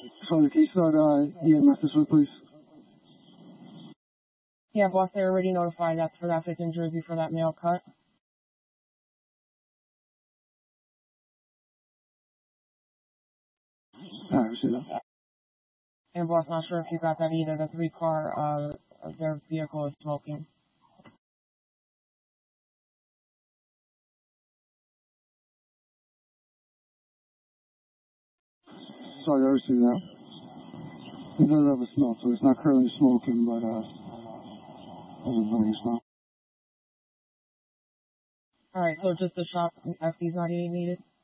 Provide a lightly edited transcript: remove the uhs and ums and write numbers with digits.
Sorry, can you start EMS this way, please? Yeah, boss, they already notified us for that 5th Jersey for that mail cut. I see that. And boss, not sure if you got that either. The 3-car, their vehicle is smoking. Sorry, I received that. It does have a smell, so it's not currently smoking, but there's a burning smell. Alright, so just the shop FD98 needed?